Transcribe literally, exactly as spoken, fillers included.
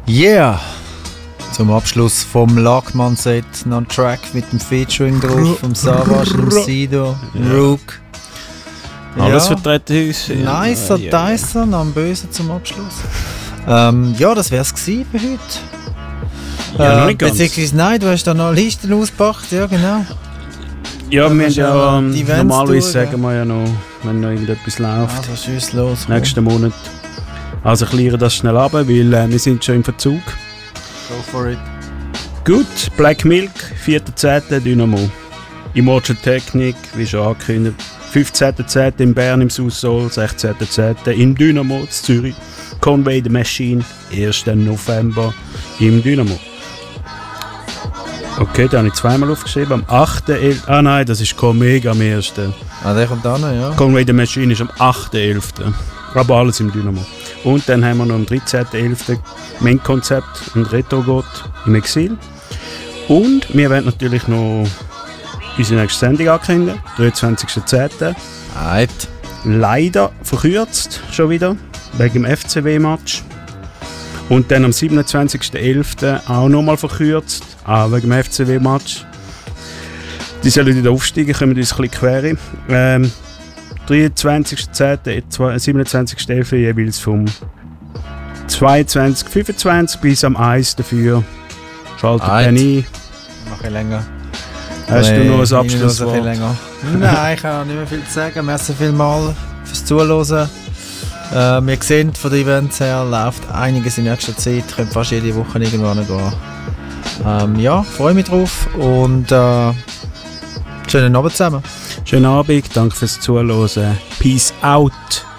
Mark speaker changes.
Speaker 1: Yeah! Zum Abschluss vom Lackmann-Set noch ein Track mit dem Featuring drauf, vom Savage und dem Sido,
Speaker 2: ja.
Speaker 1: Rook.
Speaker 2: Alles
Speaker 1: ja.
Speaker 2: vertreten ist.
Speaker 1: Nicer
Speaker 2: ja, ja.
Speaker 1: Dyson am Bösen zum Abschluss. Ähm, ja, das wär's gewesen für heute.
Speaker 2: Ja,
Speaker 1: äh,
Speaker 2: noch nicht ganz.
Speaker 1: Beziehungsweise nein, du hast da noch Listen ausgepackt, ja genau.
Speaker 2: Ja, wir haben ja, ähm,
Speaker 1: die Events
Speaker 2: normalerweise
Speaker 1: durch,
Speaker 2: sagen wir ja noch, wenn noch irgendetwas läuft.
Speaker 1: Also schieß los.
Speaker 2: Nächsten Monat. Also klären das schnell ab, weil äh, wir sind schon im Verzug.
Speaker 1: Go for it.
Speaker 2: Gut, Black Milk, vierter zehnter Dynamo. Immortal Technik, wie schon angekündigt. fünfzehnter zehnter in Bern im Soussol, sechzehnter zehnter im Dynamo in Zürich. Conway the Machine, erster November im Dynamo. Okay, da habe ich zweimal aufgeschrieben. Am achten elften Ah nein, das ist Comega am ersten
Speaker 1: Ah, der kommt dann, ja.
Speaker 2: Conway the Machine ist am achten elften Aber alles im Dynamo. Und dann haben wir noch am dreizehnten elften Main-Konzept und Retro-Gott im Exil. Und wir werden natürlich noch unsere nächste Sendung ankündigen. dreiundzwanzigster zehnter
Speaker 1: Right.
Speaker 2: Leider verkürzt schon wieder, wegen dem F C W-Match. Und dann am siebenundzwanzigsten elften auch nochmal verkürzt, auch wegen dem F C W-Match. Die sollen wieder aufsteigen, kommen uns ein bisschen quer. Ähm, dreiundzwanzigster zehnter siebenundzwanzigster elfter jeweils vom zweiundzwanzigsten fünfundzwanzigsten bis am ersten dafür. Schaltet
Speaker 1: Right.
Speaker 2: dann ein.
Speaker 1: Mach ich länger.
Speaker 2: Hast
Speaker 1: Nee,
Speaker 2: du noch ein
Speaker 1: ich noch
Speaker 2: Abschlusswort?
Speaker 1: so viel länger. Nein, ich habe nicht mehr viel zu sagen. Merci vielmals fürs Zuhören. Äh, wir sehen, von den Events her läuft einiges in nächster Zeit. Könnt fast jede Woche irgendwann gehen. Ähm, ja, freue mich drauf und äh, schönen Abend zusammen.
Speaker 2: Schönen Abend, danke fürs Zuhören. Peace out.